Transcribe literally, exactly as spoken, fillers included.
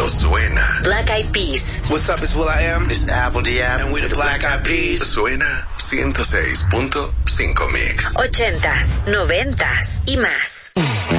suena. Black Eyed Peas. What's up, it's Will I Am. It's Apple D M. And we're the Black Eyed Peas. Suena ciento seis punto cinco Mix. Ochentas, noventas y más.